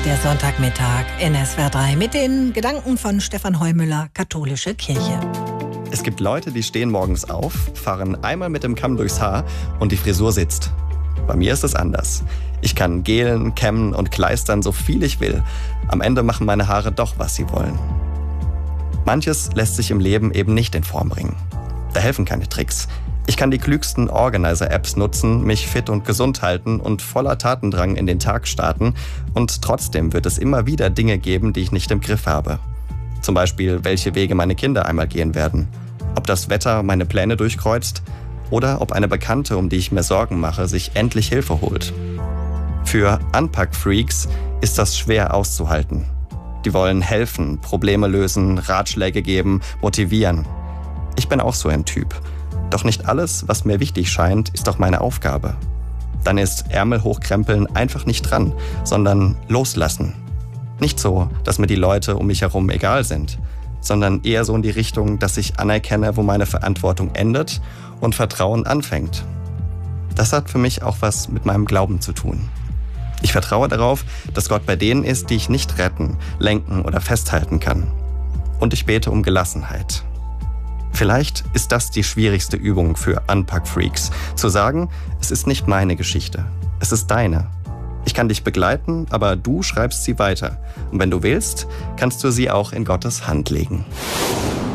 Der Sonntagmittag in SWR 3 mit den Gedanken von Stefan Heumüller, Katholische Kirche. Es gibt Leute, die stehen morgens auf, fahren einmal mit dem Kamm durchs Haar und die Frisur sitzt. Bei mir ist es anders. Ich kann gelen, kämmen und kleistern, so viel ich will. Am Ende machen meine Haare doch, was sie wollen. Manches lässt sich im Leben eben nicht in Form bringen. Da helfen keine Tricks. Ich kann die klügsten Organizer-Apps nutzen, mich fit und gesund halten und voller Tatendrang in den Tag starten. Und trotzdem wird es immer wieder Dinge geben, die ich nicht im Griff habe. Zum Beispiel, welche Wege meine Kinder einmal gehen werden. Ob das Wetter meine Pläne durchkreuzt oder ob eine Bekannte, um die ich mir Sorgen mache, sich endlich Hilfe holt. Für Anpack-Freaks ist das schwer auszuhalten. Die wollen helfen, Probleme lösen, Ratschläge geben, motivieren. Ich bin auch so ein Typ. Doch nicht alles, was mir wichtig scheint, ist auch meine Aufgabe. Dann ist Ärmel hochkrempeln einfach nicht dran, sondern loslassen. Nicht so, dass mir die Leute um mich herum egal sind, sondern eher so in die Richtung, dass ich anerkenne, wo meine Verantwortung endet und Vertrauen anfängt. Das hat für mich auch was mit meinem Glauben zu tun. Ich vertraue darauf, dass Gott bei denen ist, die ich nicht retten, lenken oder festhalten kann. Und ich bete um Gelassenheit. Vielleicht ist das die schwierigste Übung für Unpack-Freaks. Zu sagen, es ist nicht meine Geschichte, es ist deine. Ich kann dich begleiten, aber du schreibst sie weiter. Und wenn du willst, kannst du sie auch in Gottes Hand legen.